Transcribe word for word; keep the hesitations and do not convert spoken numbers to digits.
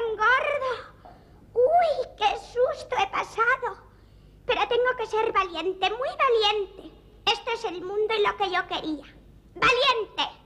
engordo. Uy, qué susto he pasado. Pero tengo que ser valiente, muy valiente. Este es el mundo y lo que yo quería. ¡Valiente!